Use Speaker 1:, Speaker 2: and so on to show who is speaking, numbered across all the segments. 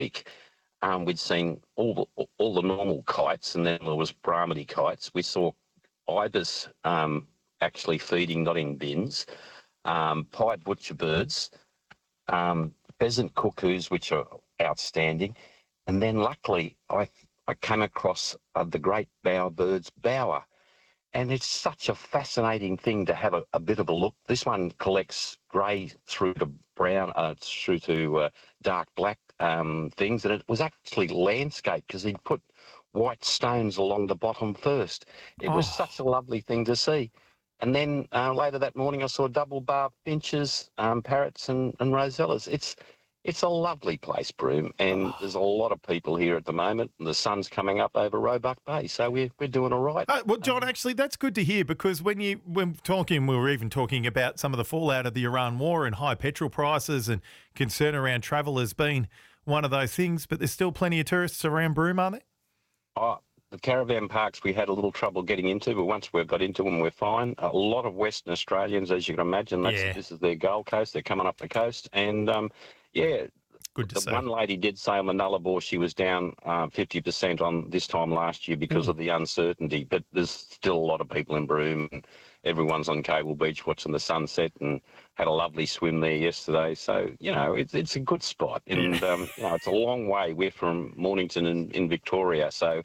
Speaker 1: week, we'd seen all the normal kites, and then there was Brahminy kites. We saw ibis actually feeding, not in bins, pied butcherbirds, pheasant cuckoos, which are outstanding. And then luckily I came across the great bowerbird's bower. And it's such a fascinating thing to have a bit of a look. This one collects grey through to brown, through to dark black things. And it was actually landscaped because he'd put white stones along the bottom first. It was such a lovely thing to see. And then later that morning I saw double-barb finches, parrots and rosellas. It's a lovely place, Broome, and there's a lot of people here at the moment. And the sun's coming up over Roebuck Bay, so we're doing all right.
Speaker 2: Well, John, actually, that's good to hear, because when we were even talking about some of the fallout of the Iran war and high petrol prices, and concern around travel has been one of those things, but there's still plenty of tourists around Broome, aren't there?
Speaker 1: The caravan parks we had a little trouble getting into, but once we've got into them, we're fine. A lot of Western Australians, as you can imagine, this is their Gold Coast. They're coming up the coast, and
Speaker 2: good to see.
Speaker 1: One lady did say on the Nullarbor she was down 50% on this time last year because of the uncertainty, but there's still a lot of people in Broome, and everyone's on Cable Beach watching the sunset, and had a lovely swim there yesterday. So, it's a good spot, and it's a long way. We're from Mornington in Victoria, so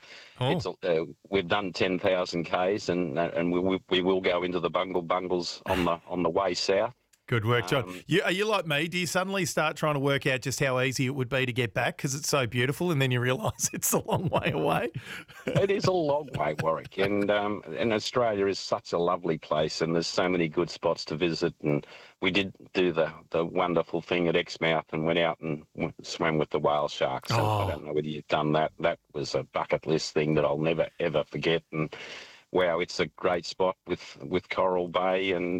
Speaker 1: we've done 10,000 Ks, and we will go into the bungles on the way south.
Speaker 2: Good work, John. Are you like me? Do you suddenly start trying to work out just how easy it would be to get back because it's so beautiful, and then you realise it's a long way away?
Speaker 1: It is a long way, Warwick, and Australia is such a lovely place, and there's so many good spots to visit. And we did do the wonderful thing at Exmouth and went out and swam with the whale sharks. And I don't know whether you've done that. That was a bucket list thing that I'll never, ever forget. And wow, it's a great spot with Coral Bay, and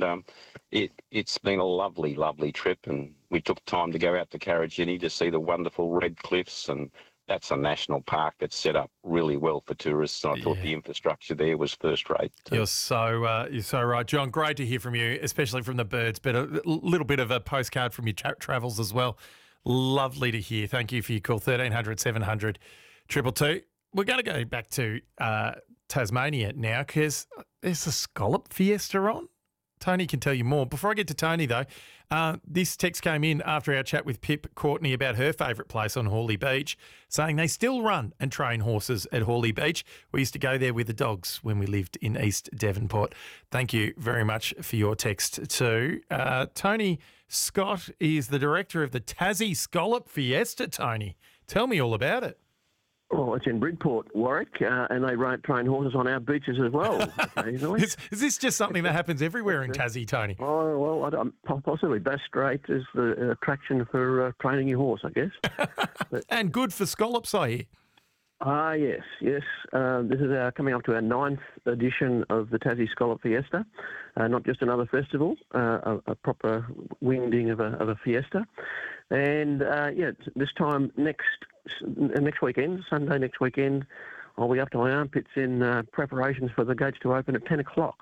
Speaker 1: it's been a lovely, lovely trip. And we took time to go out to Karajini to see the wonderful Red Cliffs, and that's a national park that's set up really well for tourists. And I thought the infrastructure there was first rate.
Speaker 2: You're so right, John. Great to hear from you, especially from the birds, but a little bit of a postcard from your travels as well. Lovely to hear. Thank you for your call, 1300 700 222. We're going to go back to Tasmania now, because there's a scallop fiesta on. Tony can tell you more. Before I get to Tony, though, this text came in after our chat with Pip Courtney about her favourite place on Hawley Beach, saying they still run and train horses at Hawley Beach. We used to go there with the dogs when we lived in East Devonport. Thank you very much for your text too. Tony Scott is the director of the Tassie Scallop Fiesta. Tony, tell me all about it.
Speaker 3: Well, it's in Bridport, Warwick, and they train horses on our beaches as well occasionally.
Speaker 2: Is this just something that happens everywhere in Tassie, Tony?
Speaker 3: Oh, well, possibly Bass Strait is the attraction for training your horse, I guess.
Speaker 2: And good for scallops, I hear.
Speaker 3: Yes. This is coming up to our 9th edition of the Tassie Scallop Fiesta. Not just another festival, a proper wingding of a fiesta. And, this time next weekend, Sunday next weekend, I'll be up to my armpits in preparations for the gates to open at 10 o'clock.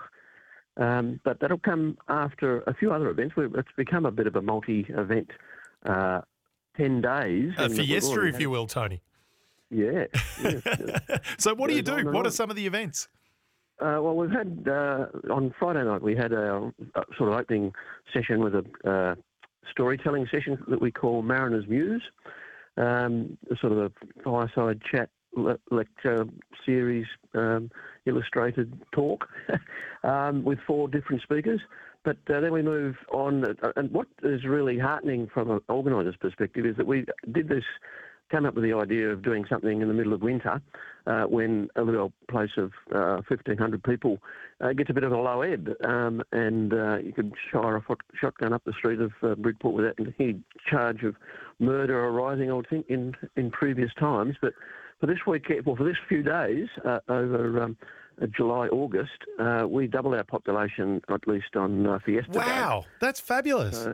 Speaker 3: But that'll come after a few other events. It's become a bit of a multi-event 10 days.
Speaker 2: A fiesta, if you will, Tony.
Speaker 3: Yeah.
Speaker 2: So what do you do? What are some of the events?
Speaker 3: Well, we've had, on Friday night, we had a sort of opening session with a storytelling session that we call Mariner's Muse, sort of a fireside chat lecture series, illustrated talk with 4 different speakers. But then we move on, and what is really heartening from an organiser's perspective is that we came up with the idea of doing something in the middle of winter when a little place of 1,500 people gets a bit of a low ebb, and you could fire a shotgun up the street of Bridport without any charge of murder arising, I would think, in previous times. But for this weekend, for this few days over July, August, we double our population, at least on Fiesta Day.
Speaker 2: Wow, that's fabulous.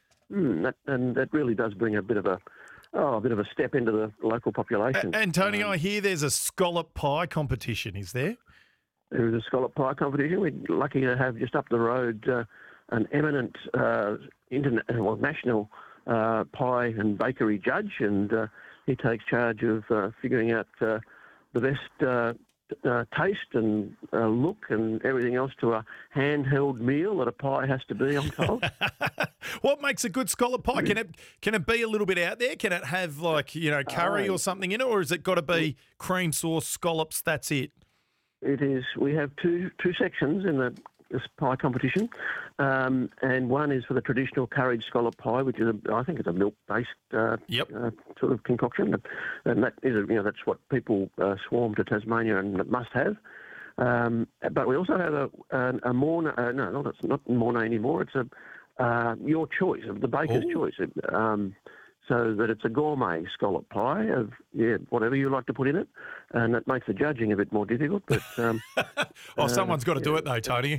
Speaker 3: That really does bring a bit of a step into the local population.
Speaker 2: And Tony, I hear there's a scallop pie competition, is there?
Speaker 3: There is a scallop pie competition. We're lucky to have just up the road an eminent national pie and bakery judge, and he takes charge of figuring out the best taste and look and everything else to a handheld meal that a pie has to be, I'm told.
Speaker 2: What makes a good scallop pie? Can it be a little bit out there? Can it have curry or something in it, or has it got to be cream sauce scallops? That's it.
Speaker 3: It is. We have two sections in this pie competition, and one is for the traditional curried scallop pie, which is I think it's a milk-based sort of concoction, and that is that's what people swarm to Tasmania and must have. But we also have a Mornay. No, it's not Mornay anymore. It's your choice, the baker's choice. So that it's a gourmet scallop pie of whatever you like to put in it, and that makes the judging a bit more difficult. But
Speaker 2: someone's got to do it though, Tony.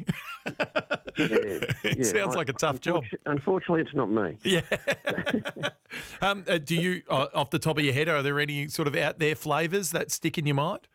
Speaker 2: It sounds like a tough job.
Speaker 3: Unfortunately, it's not me.
Speaker 2: Yeah. Do you, off the top of your head, are there any sort of out there flavours that stick in your mind?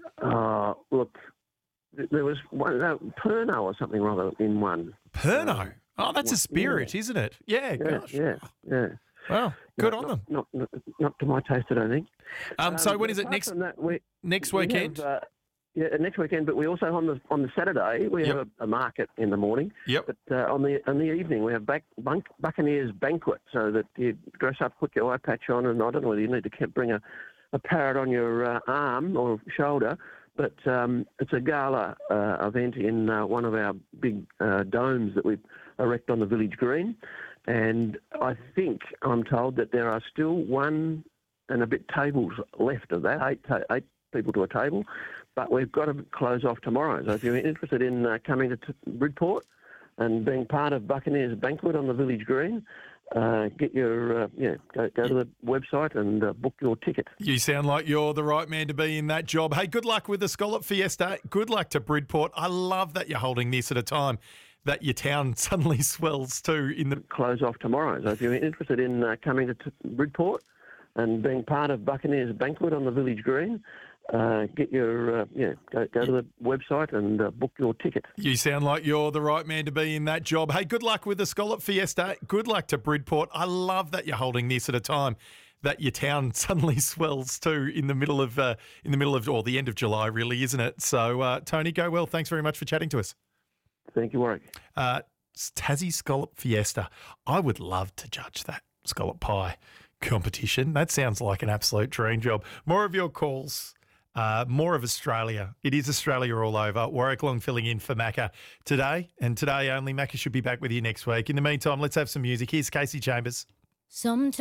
Speaker 3: Look, there was one Pernod or something rather in one.
Speaker 2: Pernod. That's a spirit, isn't it? Yeah. Gosh.
Speaker 3: Yeah.
Speaker 2: Well, good on them.
Speaker 3: Not to my taste, I don't think.
Speaker 2: So when is it next? Next weekend?
Speaker 3: Next weekend. But we also on the Saturday we have a market in the morning.
Speaker 2: Yep.
Speaker 3: But on the evening we have Buccaneers banquet, so that you dress up, put your eye patch on, and I don't know whether you need to bring a parrot on your arm or shoulder. But it's a gala event in one of our big domes that we erect on the village green. And I think I'm told that there are still one and a bit tables left of that, eight people to a table, but we've got to close off tomorrow. So if you're interested in coming to Bridport and being part of Buccaneers banquet on the village green, get your go to the website and book your ticket.
Speaker 2: You sound like you're the right man to be in that job. Hey, good luck with the Scallop Fiesta. Good luck to Bridport. I love that you're holding this at a time that your town suddenly swells too.
Speaker 3: Close off tomorrow. So if you're interested in coming to Bridport and being part of Buccaneers banquet on the village green, get your go to the website and book your ticket.
Speaker 2: You sound like you're the right man to be in that job. Hey, good luck with the Scallop Fiesta. Good luck to Bridport. I love that you're holding this at a time that your town suddenly swells too in the middle of the end of July, really, isn't it? So, Tony, go well. Thanks very much for chatting to us.
Speaker 3: Thank you, Warwick.
Speaker 2: Tassie Scallop Fiesta. I would love to judge that scallop pie competition. That sounds like an absolute dream job. More of your calls. More of Australia. It is Australia all over. Warwick Long filling in for Macca today, and today only. Macca should be back with you next week. In the meantime, let's have some music. Here's Casey Chambers.